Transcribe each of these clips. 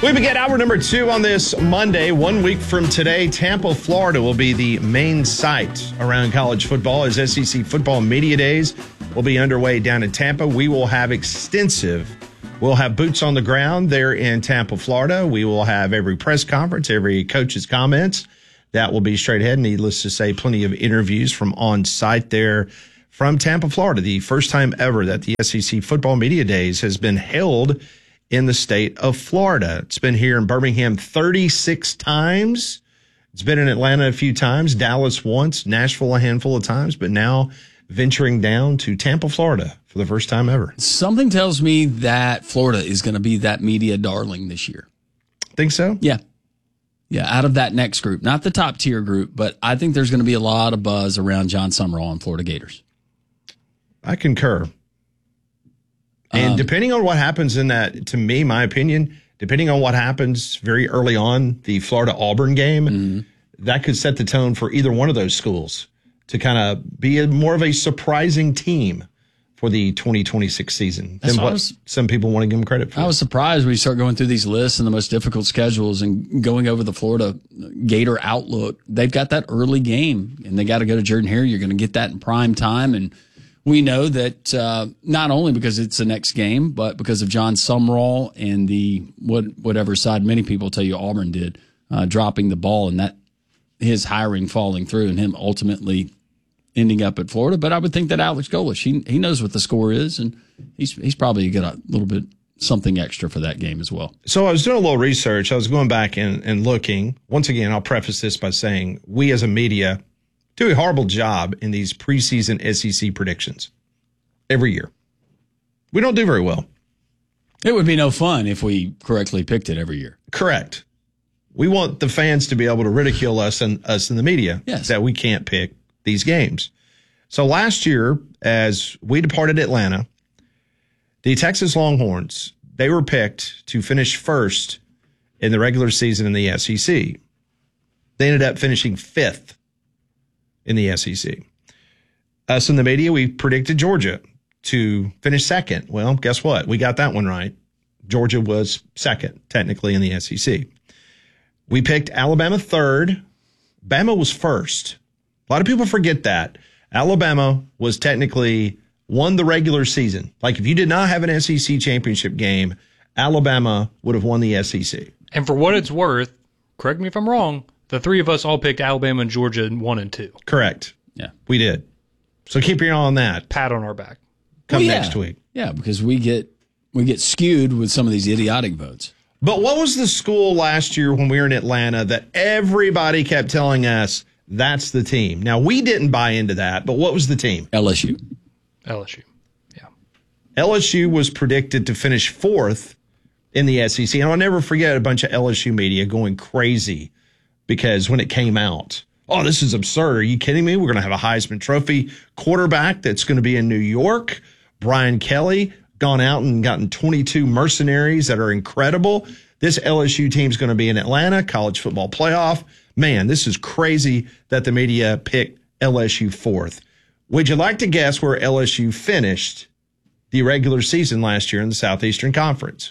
We begin hour number 2 on this Monday. 1 week from today, Tampa, Florida will be the main site around college football as SEC Football Media Days will be underway down in Tampa. We'll have boots on the ground there in Tampa, Florida. We will have every press conference, every coach's comments. That will be straight ahead. Needless to say, plenty of interviews from on site there from Tampa, Florida. The first time ever that the SEC Football Media Days has been held in the state of Florida. It's been here in Birmingham 36 times. It's been in Atlanta a few times, Dallas once, Nashville a handful of times, but now venturing down to Tampa, Florida for the first time ever. Something tells me that Florida is going to be that media darling this year. Think so? Yeah. Yeah, out of that next group. Not the top tier group, but I think there's going to be a lot of buzz around John Summerall and Florida Gators. I concur. And depending on what happens in that, to me, my opinion, depending on what happens very early on, the Florida-Auburn game, that could set the tone for either one of those schools to kind of be more of a surprising team for the 2026 season than what some people want to give them credit for. I was surprised when you start going through these lists and the most difficult schedules and going over the Florida Gator outlook. They've got that early game, and they got to go to Jordan-Hare. You're going to get that in prime time, and we know that not only because it's the next game, but because of John Summerall and the whatever side many people tell you Auburn did, dropping the ball and that his hiring falling through and him ultimately ending up at Florida. But I would think that Alex Golesh, he knows what the score is, and he's probably got a little bit something extra for that game as well. So I was doing a little research. I was going back and looking. Once again, I'll preface this by saying we as a media do a horrible job in these preseason SEC predictions every year. We don't do very well. It would be no fun if we correctly picked it every year. Correct. We want the fans to be able to ridicule us in the media that we can't pick these games. So last year, as we departed Atlanta, the Texas Longhorns, they were picked to finish first in the regular season in the SEC. They ended up finishing 5th in the SEC. Us in the media, we predicted Georgia to finish 2nd. Well, guess what? We got that one right. Georgia was 2nd, technically, in the SEC. We picked Alabama 3rd. Bama was 1st. A lot of people forget that. Alabama was technically won the regular season. Like, if you did not have an SEC championship game, Alabama would have won the SEC. And for what it's worth, correct me if I'm wrong, the three of us all picked Alabama and Georgia in 1 and 2. Correct. Yeah. We did. So keep your eye on that. Pat on our back. Next week. Yeah, because we get skewed with some of these idiotic votes. But what was the school last year when we were in Atlanta that everybody kept telling us that's the team? Now, we didn't buy into that, but what was the team? LSU. Yeah. LSU was predicted to finish 4th in the SEC. And I'll never forget a bunch of LSU media going crazy because when it came out, oh, this is absurd. Are you kidding me? We're going to have a Heisman Trophy quarterback that's going to be in New York. Brian Kelly gone out and gotten 22 mercenaries that are incredible. This LSU team's going to be in Atlanta, college football playoff. Man, this is crazy that the media picked LSU 4th. Would you like to guess where LSU finished the regular season last year in the Southeastern Conference?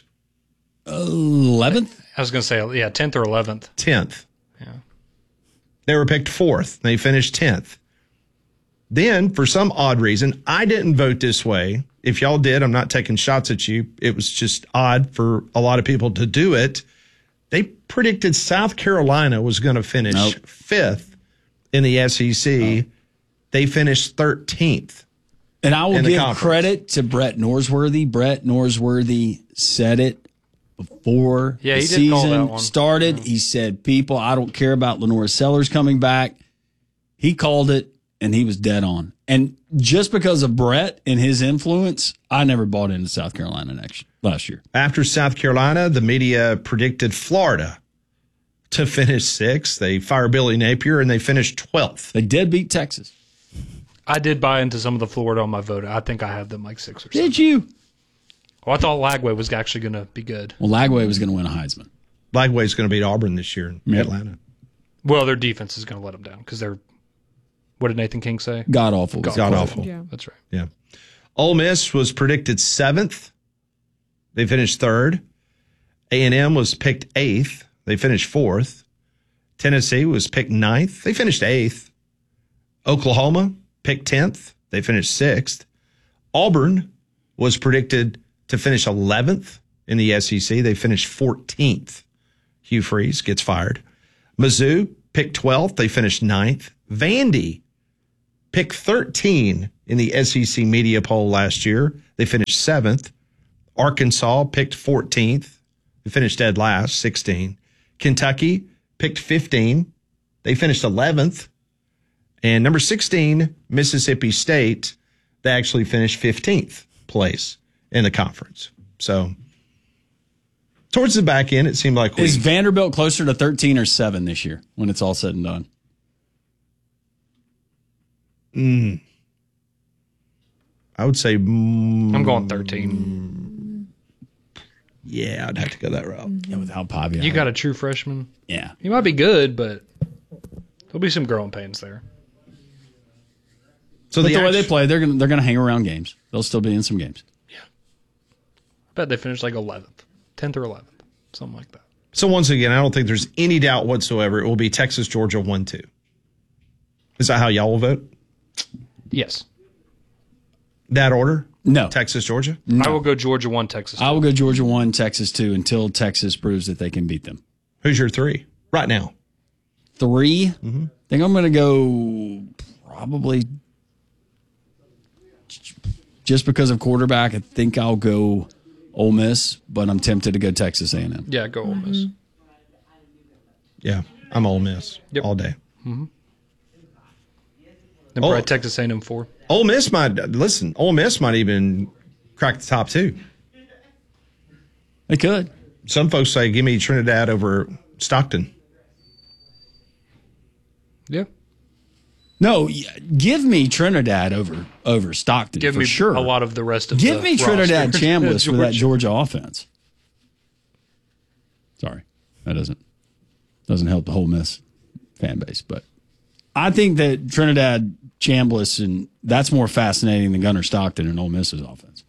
11th? I was going to say, 10th or 11th. 10th. Yeah. They were picked 4th. They finished 10th. Then, for some odd reason, I didn't vote this way. If y'all did, I'm not taking shots at you. It was just odd for a lot of people to do it. They predicted South Carolina was going to finish 5th in the SEC. They finished 13th. And I will give credit to Brett Norsworthy. Brett Norsworthy said it before the season started. He said, people, I don't care about Lenore Sellers coming back. He called it, and he was dead on. And just because of Brett and his influence, I never bought into South Carolina last year. After South Carolina, the media predicted Florida to finish 6th. They fired Billy Napier, and they finished 12th. They did beat Texas. I did buy into some of the Florida on my vote. I think I had them like 6 or 7. Did you? Well, I thought Lagway was actually going to be good. Well, Lagway was going to win a Heisman. Lagway's going to beat Auburn this year in Atlanta. Well, their defense is going to let them down because they're, what did Nathan King say? God awful. God awful. Yeah. That's right. Yeah. Ole Miss was predicted 7th. They finished 3rd. A&M was picked 8th. They finished 4th. Tennessee was picked 9th. They finished 8th. Oklahoma picked 10th. They finished 6th. Auburn was predicted to finish 11th in the SEC. They finished 14th. Hugh Freeze gets fired. Mizzou picked 12th. They finished 9th. Vandy picked 13 in the SEC media poll last year. They finished 7th. Arkansas picked 14th. They finished dead last, 16. Kentucky picked 15. They finished 11th. And number 16, Mississippi State, they actually finished 15th place in the conference. So towards the back end, it seemed like is Vanderbilt closer to 13 or 7 this year when it's all said and done? I would say I'm going 13. Yeah, I'd have to go that route. Yeah, without Pavia. You got a true freshman. Yeah. He might be good, but there'll be some growing pains there. So the way they play, they're gonna hang around games. They'll still be in some games. Yeah. I bet they finished like 11th, 10th or 11th, something like that. So once again, I don't think there's any doubt whatsoever it will be Texas, Georgia 1-2. Is that how y'all will vote? Yes. That order? No. Texas, Georgia? No. I will go Georgia 1, Texas 2. I will go Georgia 1, Texas 2 until Texas proves that they can beat them. Who's your 3 right now? 3? Mm-hmm. I think I'm going to go probably just because of quarterback. I think I'll go Ole Miss, but I'm tempted to go Texas A&M. Yeah, go Ole Miss. Yeah, I'm Ole Miss all day. Mm-hmm. And probably Texas A&M 4. Ole Miss might even crack the top 2. They could. Some folks say, give me Trinidad over Stockton. Yeah. No, give me Trinidad over Stockton. Give me sure. a lot of the rest of give the me Trinidad roster. Chambliss for that Georgia offense. Sorry, that doesn't help the whole Miss fan base, but I think that Trinidad Chambliss, and that's more fascinating than Gunnar Stockton and Ole Miss's offense.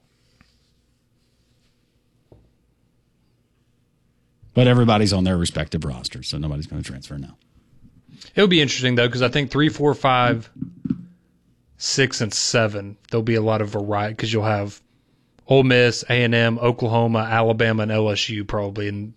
But everybody's on their respective rosters, so nobody's going to transfer now. It'll be interesting, though, because I think 3, 4, 5, 6, and 7, there'll be a lot of variety because you'll have Ole Miss, A&M, Oklahoma, Alabama, and LSU probably in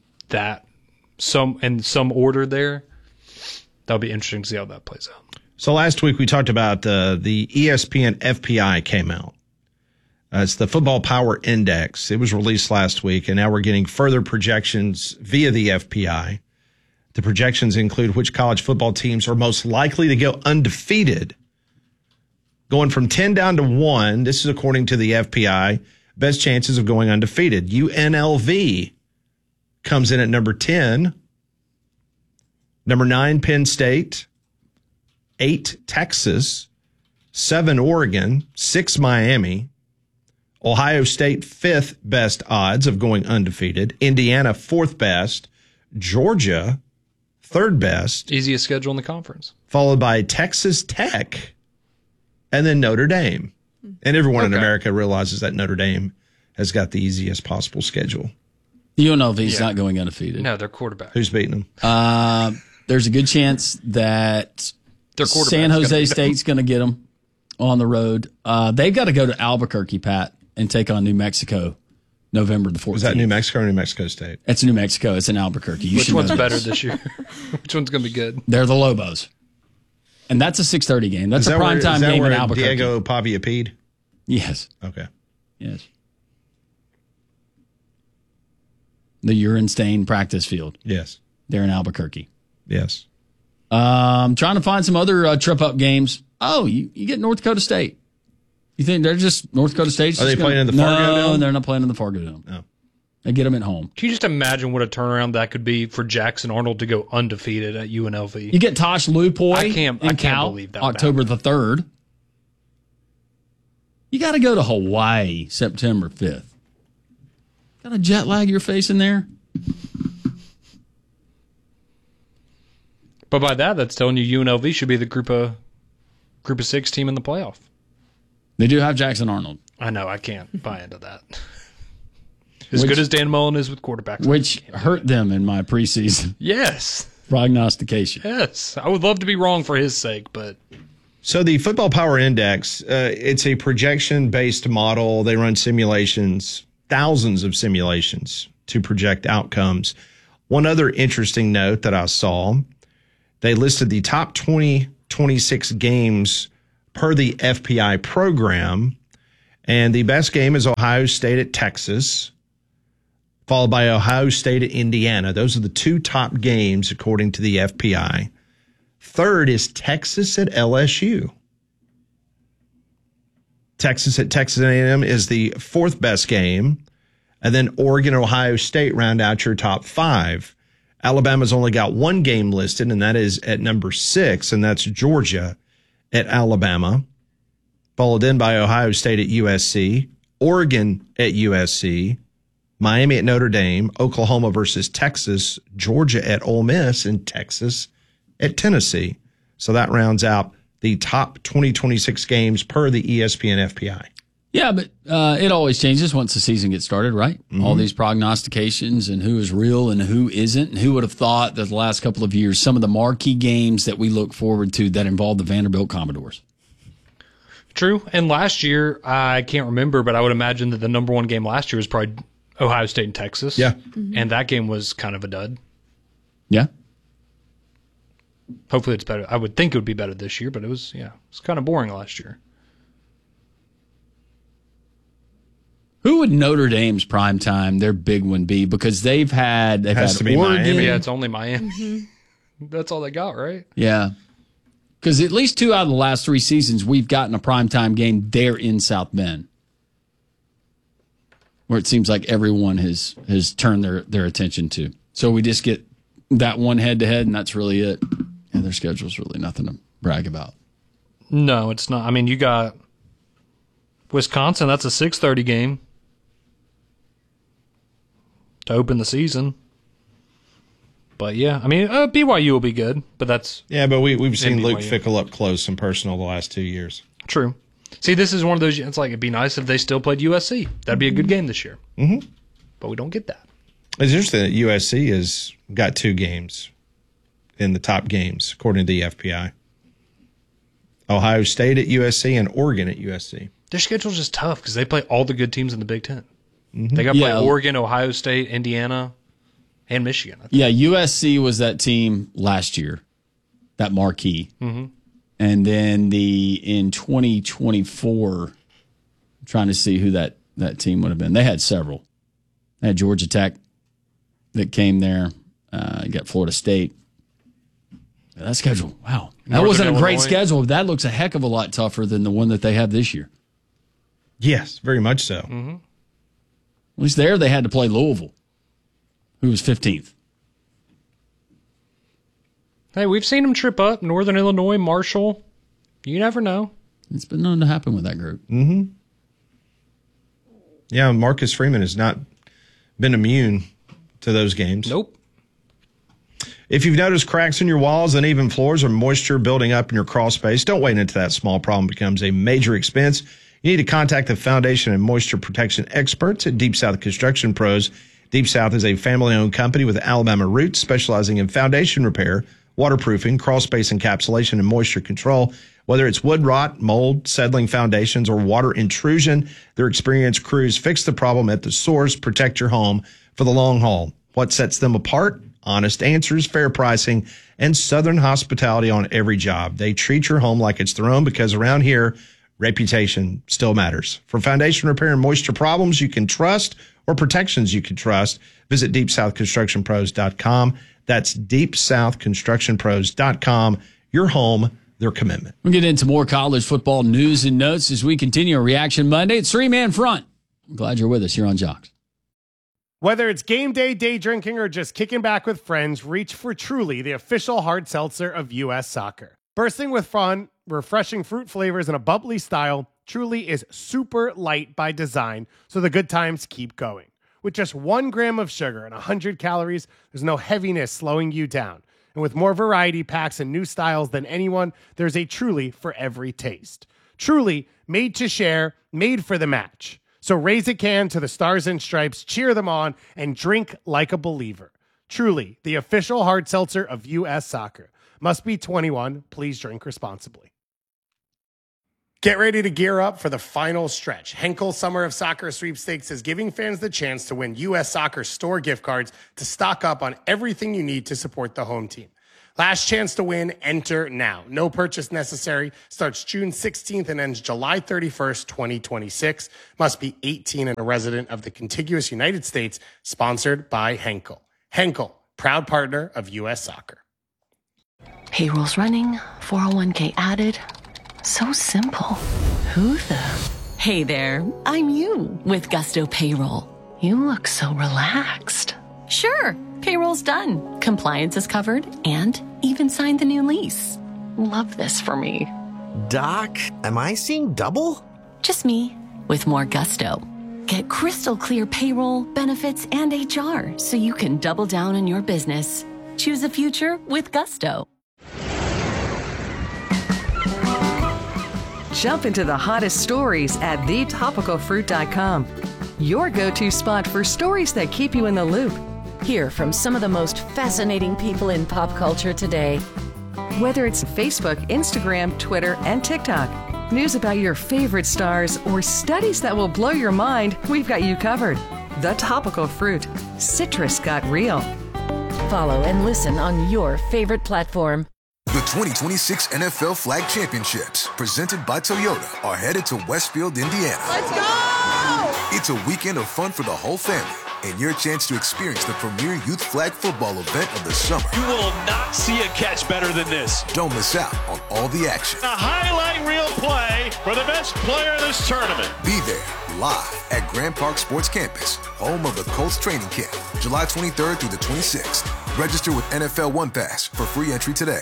some order there. That'll be interesting to see how that plays out. So last week we talked about the ESPN FPI came out. It's the Football Power Index. It was released last week, and now we're getting further projections via the FPI. The projections include which college football teams are most likely to go undefeated. Going from 10 down to 1, this is according to the FPI, best chances of going undefeated. UNLV comes in at number 10. Number 9, Penn State. 8, Texas. 7, Oregon. 6, Miami. Ohio State, 5th best odds of going undefeated. Indiana, 4th best. Georgia, 3rd best. Easiest schedule in the conference. Followed by Texas Tech and then Notre Dame. And everyone in America realizes that Notre Dame has got the easiest possible schedule. UNLV's not going undefeated. No, they're quarterback. Who's beating them? There's a good chance that San Jose State's going to get them on the road. They've got to go to Albuquerque, Pat, and take on New Mexico November the 14th. Was that New Mexico or New Mexico State? It's New Mexico. It's in Albuquerque. Which one's better this year? Which one's going to be good? They're the Lobos. And that's a 6:30 game. That's a primetime game in Albuquerque. Diego Pavia peed? Yes. Okay. Yes. The urine stain practice field. Yes. There in Albuquerque. Yes. Trying to find some other trip-up games. Oh, you get North Dakota State. You think they're just North Dakota State? Are they playing in the Fargo Dome? No, they're not playing in the Fargo Dome. No. They get them at home. Can you just imagine what a turnaround that could be for Jackson Arnold to go undefeated at UNLV? You get Tosh Lupoy I can't believe that October the 3rd. You got to go to Hawaii September 5th. Got a jet lag you're facing there? But by that's telling you UNLV should be the group of 6 team in the playoff. They do have Jackson Arnold. I know. I can't buy into that. As good as Dan Mullen is with quarterbacks. Which hurt them in my preseason. Yes. Prognostication. Yes. I would love to be wrong for his sake, but. So the Football Power Index, it's a projection-based model. They run simulations, thousands of simulations to project outcomes. One other interesting note that I saw, they listed the top 26 games per the FPI program, and the best game is Ohio State at Texas, followed by Ohio State at Indiana. Those are the two top games according to the FPI. Third is Texas at LSU. Texas at Texas A&M is the fourth best game. And then Oregon and Ohio State round out your top five. Alabama's only got one game listed, and that is at number 6, and that's Georgia at Alabama. Followed in by Ohio State at USC, Oregon at USC, Miami at Notre Dame, Oklahoma versus Texas, Georgia at Ole Miss, and Texas at Tennessee. So that rounds out the top 2026 games per the ESPN FPI. Yeah, but it always changes once the season gets started, right? Mm-hmm. All these prognostications and who is real and who isn't. And who would have thought that the last couple of years, some of the marquee games that we look forward to that involve the Vanderbilt Commodores. True. And last year, I can't remember, but I would imagine that the number one game last year was probably Ohio State and Texas. Yeah. Mm-hmm. And that game was kind of a dud. Yeah. Hopefully it's better. I would think it would be better this year, but it was kind of boring last year. Who would Notre Dame's primetime, their big one, be? Because they've had Oregon. Miami. Yeah, it's only Miami. Mm-hmm. That's all they got, right? Yeah. Because at least 2 out of the last 3 seasons, we've gotten a primetime game there in South Bend, where it seems like everyone has turned their attention to. So we just get that one head-to-head, and that's really it. And their schedule's really nothing to brag about. No, it's not. I mean, you got Wisconsin. That's a 6:30 game to open the season. But yeah, I mean, BYU will be good, but that's but we've seen Luke Fickell up close and personal the last 2 years. True. See, this is one of those. It's like it'd be nice if they still played USC. That'd be a good game this year. Mm-hmm. But we don't get that. It's interesting that USC has got 2 games in the top games according to the FPI. Ohio State at USC and Oregon at USC. Their schedule's just tough because they play all the good teams in the Big Ten. Mm-hmm. They got to play Oregon, Ohio State, Indiana, and Michigan. Yeah, USC was that team last year, that marquee. Mm-hmm. And then in 2024, I'm trying to see who that team would have been. They had several. They had Georgia Tech that came there. You got Florida State. That schedule, wow. That wasn't a great schedule. That looks a heck of a lot tougher than the one that they have this year. Yes, very much so. Mm-hmm. At least there they had to play Louisville, who was 15th. Hey, we've seen them trip up. Northern Illinois, Marshall. You never know. It's been known to happen with that group. Mm-hmm. Yeah, Marcus Freeman has not been immune to those games. Nope. If you've noticed cracks in your walls, uneven floors, or moisture building up in your crawl space, don't wait until that small problem becomes a major expense. You need to contact the foundation and moisture protection experts at Deep South Construction Pros. Deep South is a family-owned company with Alabama roots specializing in foundation repair, waterproofing, crawl space encapsulation, and moisture control. Whether it's wood rot, mold, settling foundations, or water intrusion, their experienced crews fix the problem at the source, protect your home for the long haul. What sets them apart? Honest answers, fair pricing, and Southern hospitality on every job. They treat your home like it's their own because around here, reputation still matters. For foundation repair and moisture problems you can trust or protections you can trust, visit DeepSouthConstructionPros.com. That's DeepSouthConstructionPros.com. Your home, their commitment. We'll get into more college football news and notes as we continue our Reaction Monday. It's 3-Man Front. I'm glad you're with us here on Jocks. Whether it's game day, day drinking, or just kicking back with friends, reach for Truly, the official hard seltzer of U.S. Soccer. Bursting with fun, refreshing fruit flavors, and a bubbly style, Truly is super light by design, so the good times keep going. With just 1 gram of sugar and 100 calories, there's no heaviness slowing you down. And with more variety packs and new styles than anyone, there's a Truly for every taste. Truly, made to share, made for the match. So raise a can to the Stars and Stripes, cheer them on, and drink like a believer. Truly, the official hard seltzer of U.S. Soccer. Must be 21. Please drink responsibly. Get ready to gear up for the final stretch. Henkel Summer of Soccer Sweepstakes is giving fans the chance to win U.S. Soccer store gift cards to stock up on everything you need to support the home team. Last chance to win, enter now. No purchase necessary. Starts June 16th and ends July 31st, 2026. Must be 18 and a resident of the contiguous United States. Sponsored by Henkel. Henkel, proud partner of U.S. Soccer. Payroll's running, 401k added. So simple. Who the? Hey there, I'm you with Gusto Payroll. You look so relaxed. Sure, payroll's done. Compliance is covered and even signed the new lease. Love this for me. Doc, am I seeing double? Just me with more gusto. Get crystal clear payroll, benefits, and HR so you can double down on your business. Choose a future with Gusto. Jump into the hottest stories at thetopicalfruit.com. Your go-to spot for stories that keep you in the loop. Hear from some of the most fascinating people in pop culture today. Whether it's Facebook, Instagram, Twitter, and TikTok, news about your favorite stars, or studies that will blow your mind, we've got you covered. The Topical Fruit. Citrus got real. Follow and listen on your favorite platform. The 2026 NFL Flag Championships, presented by Toyota, are headed to Westfield, Indiana. Let's go! It's a weekend of fun for the whole family and your chance to experience the premier youth flag football event of the summer. You will not see a catch better than this. Don't miss out on all the action. A highlight reel play for the best player of this tournament. Be there live at Grand Park Sports Campus, home of the Colts training camp, July 23rd through the 26th. Register with NFL One Pass for free entry today.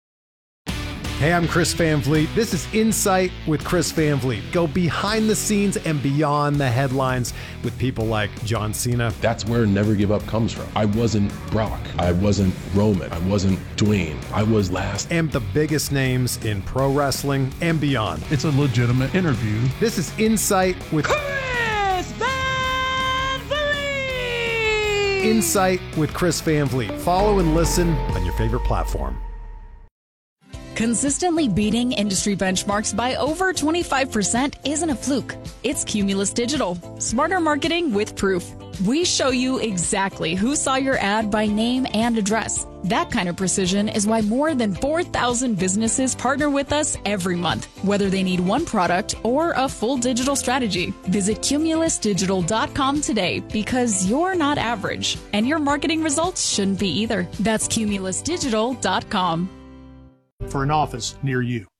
Hey, I'm Chris Van Vliet. This is Insight with Chris Van Vliet. Go behind the scenes and beyond the headlines with people like John Cena. That's where Never Give Up comes from. I wasn't Brock. I wasn't Roman. I wasn't Dwayne. I was last. And the biggest names in pro wrestling and beyond. It's a legitimate interview. This is Insight with Chris Van Vliet. Insight with Chris Van Vliet. Follow and listen on your favorite platform. Consistently beating industry benchmarks by over 25% isn't a fluke. It's Cumulus Digital. Smarter marketing with proof. We show you exactly who saw your ad by name and address. That kind of precision is why more than 4,000 businesses partner with us every month, whether they need one product or a full digital strategy. Visit cumulusdigital.com today because you're not average, and your marketing results shouldn't be either. That's cumulusdigital.com. For an office near you.